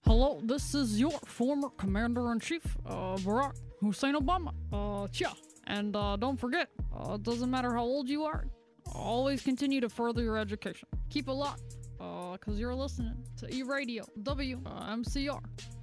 Hello, this is your former Commander-in-Chief, Barack Hussein Obama. Chia. And don't forget, it doesn't matter how old you are, always continue to further your education. Keep it locked, because you're listening to E-Radio WMCR.